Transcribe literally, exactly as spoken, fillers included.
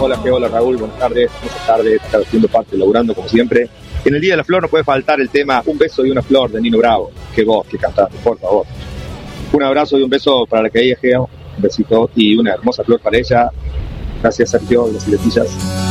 Hola, Geo, hola Raúl, buenas tardes, buenas tardes, está haciendo parte, laburando como siempre. En el Día de la Flor no puede faltar el tema Un beso y una flor de Nino Bravo. Qué voz, qué cantaste, por favor. Un abrazo y un beso para la que ella, Geo, un besito y una hermosa flor para ella. Gracias, Sergio, de las Siletillas.